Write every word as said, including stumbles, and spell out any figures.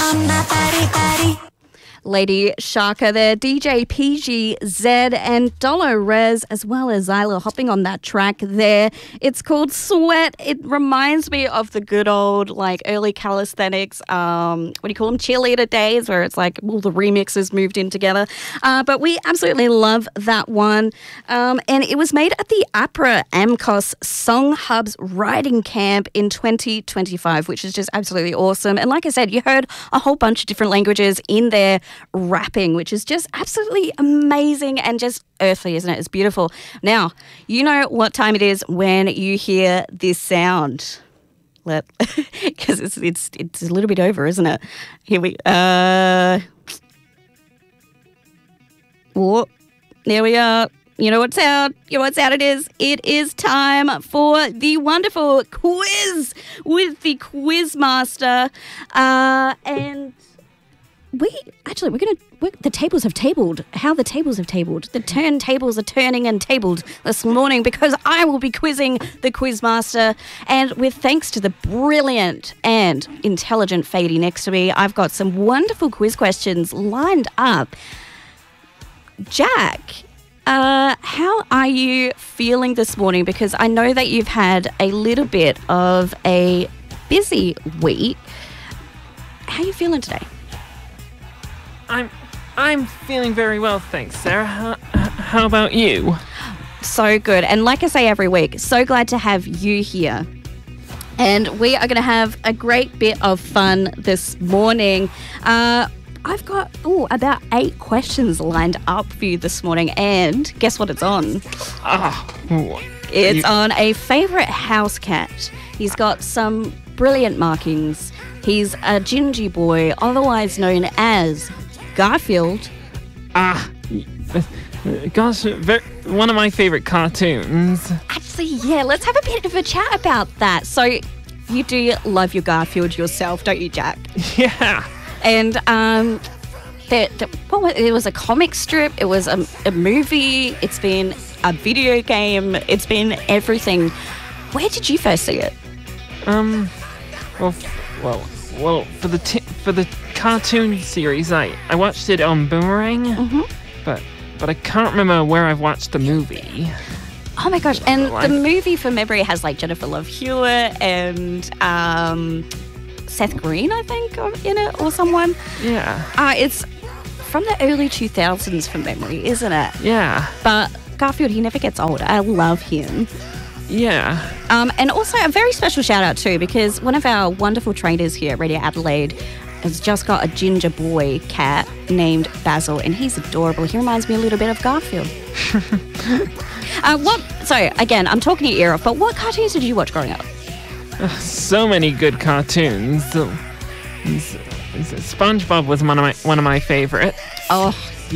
on my body, body. Lady Shaka there, D J P G Z and Dolo Rez, as well as Zyla hopping on that track there. It's called Sweat. It reminds me of the good old, like, early calisthenics, um, what do you call them, cheerleader days, where it's like all the remixes moved in together. Uh, but we absolutely love that one. Um, and it was made at the APRA AMCOS Song Hub's Writing Camp in twenty twenty-five, which is just absolutely awesome. And like I said, you heard a whole bunch of different languages in there rapping, which is just absolutely amazing and just earthly, isn't it? It's beautiful. Now, you know what time it is when you hear this sound. Let, because it's it's it's a little bit over, isn't it? Here we uh. Oh, there we are. You know what sound? You know what sound it is? It is time for the wonderful quiz with the Quizmaster, uh, and. We actually we're gonna we're, the tables have tabled. How the tables have tabled? The turntables are turning and tabled this morning because I will be quizzing the Quizmaster, and with thanks to the brilliant and intelligent Fady next to me, I've got some wonderful quiz questions lined up. Jack, uh, how are you feeling this morning? Because I know that you've had a little bit of a busy week. How are you feeling today? I'm I'm feeling very well, thanks, Sarah. How, how about you? So good. And like I say every week, so glad to have you here. And we are going to have a great bit of fun this morning. Uh, I've got ooh, about eight questions lined up for you this morning. And guess what it's on? Ah, It's you... on a favourite house cat. He's got some brilliant markings. He's a gingy boy, otherwise known as Garfield. Ah, gosh, very, one of my favorite cartoons. Actually, yeah, let's have a bit of a chat about that. So, you do love your Garfield yourself, don't you, Jack? Yeah. And um, the, the, what was, it was a comic strip, it was a, a movie, it's been a video game, it's been everything. Where did you first see it? Um, well, f- well, well, for the t- for the cartoon series, I, I watched it on Boomerang, Mm-hmm. but but I can't remember where I've watched the movie. Oh my gosh! And Like- the movie for memory has like Jennifer Love Hewitt and um, Seth Green, I think, or- in it, or someone. Yeah, Uh, it's from the early two thousands from memory, isn't it? yeah, But Garfield, he never gets old. I love him. yeah. Um, and also a very special shout out too, because one of our wonderful trainers here at Radio Adelaide has just got a ginger boy cat named Basil, and he's adorable. He reminds me a little bit of Garfield. uh, what? So again, I'm talking your ear off, but what cartoons did you watch growing up? So many good cartoons. So, SpongeBob was one of my one of my favorite. Oh,